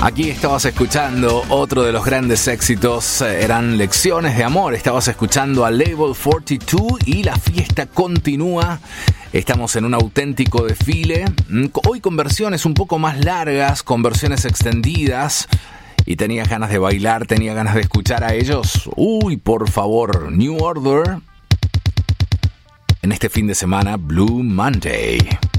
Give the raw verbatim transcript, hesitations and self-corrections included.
Aquí estabas escuchando otro de los grandes éxitos, eran Lecciones de Amor. Estabas escuchando a Label cuarenta y dos y la fiesta continúa. Estamos en un auténtico desfile, hoy con versiones un poco más largas, con versiones extendidas. Y tenías ganas de bailar, tenías ganas de escuchar a ellos. Uy, por favor, New Order. En este fin de semana, Blue Monday.